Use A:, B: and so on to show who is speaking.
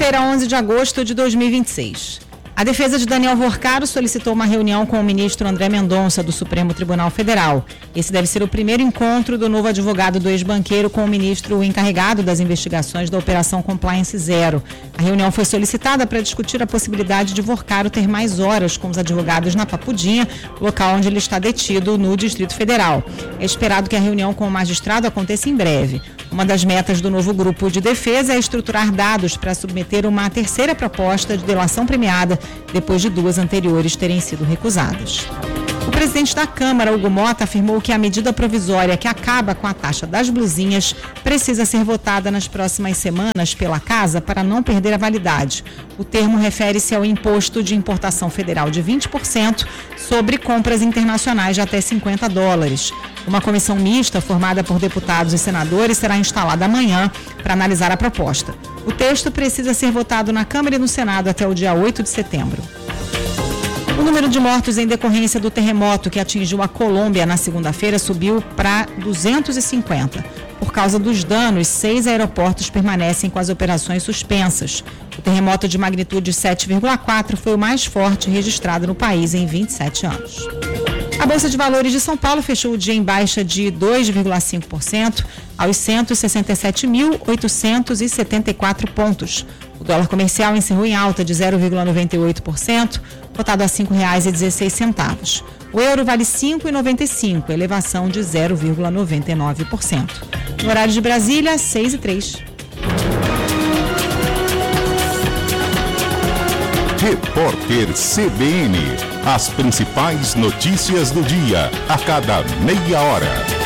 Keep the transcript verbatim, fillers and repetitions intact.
A: Quinta-feira, onze de agosto de dois mil e vinte e seis. A defesa de Daniel Worcaro solicitou uma reunião com o ministro André Mendonça, do Supremo Tribunal Federal. Esse deve ser o primeiro encontro do novo advogado do ex-banqueiro com o ministro encarregado das investigações da Operação Compliance Zero. A reunião foi solicitada para discutir a possibilidade de Worcaro ter mais horas com os advogados na Papudinha, local onde ele está detido no Distrito Federal. É esperado que a reunião com o magistrado aconteça em breve. Uma das metas do novo grupo de defesa é estruturar dados para submeter uma terceira proposta de delação premiada, depois de duas anteriores terem sido recusadas. O presidente da Câmara, Hugo Mota, afirmou que a medida provisória que acaba com a taxa das blusinhas precisa ser votada nas próximas semanas pela Casa para não perder a validade. O termo refere-se ao imposto de importação federal de vinte por cento sobre compras internacionais de até cinquenta dólares. Uma comissão mista formada por deputados e senadores será instalada amanhã para analisar a proposta. O texto precisa ser votado na Câmara e no Senado até o dia oito de setembro. O número de mortos em decorrência do terremoto que atingiu a Colômbia na segunda-feira subiu para duzentos e cinquenta. Por causa dos danos, seis aeroportos permanecem com as operações suspensas. O terremoto de magnitude sete vírgula quatro foi o mais forte registrado no país em vinte e sete anos. A Bolsa de Valores de São Paulo fechou o dia em baixa de dois vírgula cinco por cento aos cento e sessenta e sete mil, oitocentos e setenta e quatro pontos. O dólar comercial encerrou em alta de zero vírgula noventa e oito por cento, cotado a cinco reais e dezesseis centavos. O euro vale cinco reais e noventa e cinco centavos, elevação de zero vírgula noventa e nove por cento. No horário de Brasília, seis e três.
B: Repórter C B N. As principais notícias do dia, a cada meia hora.